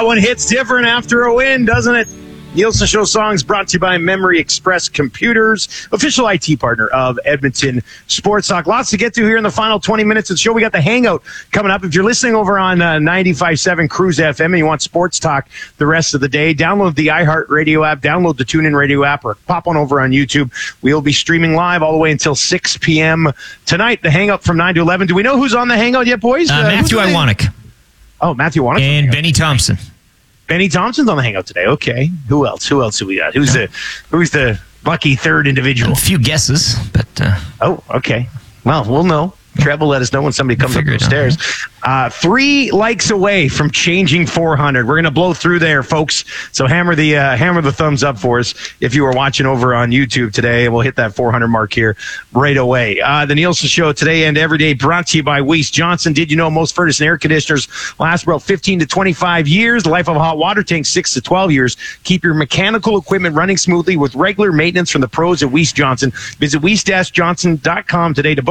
one hits different after a win, doesn't it? Nielsen Show songs brought to you by Memory Express Computers, official IT partner of Edmonton Sports Talk. Lots to get to here in the final 20 minutes of the show. We got the Hangout coming up. If you're listening over on 95.7 Cruise FM and you want sports talk the rest of the day, download the iHeartRadio app, download the TuneIn Radio app, or pop on over on YouTube. We'll be streaming live all the way until 6 p.m. tonight. The Hangout from 9 to 11. Do we know who's on the Hangout yet, boys? Matthew Iwanek. Oh, Matthew Iwanek. And Benny Thompson. Benny Thompson's on the Hangout today. Okay. Who else do we got? Who's the lucky third individual? A few guesses, but... Oh, okay. Well, we'll know. Trev will let us know when somebody comes up the stairs. 3 likes away from changing 400. We're going to blow through there, folks. So hammer the thumbs up for us if you are watching over on YouTube today. We'll hit that 400 mark here right away. The Nielsen Show today and every day brought to you by Weiss Johnson. Did you know most furnace and air conditioners last about 15 to 25 years? The life of a hot water tank, 6 to 12 years. Keep your mechanical equipment running smoothly with regular maintenance from the pros at Weiss Johnson. Visit weiss-johnson.com today to book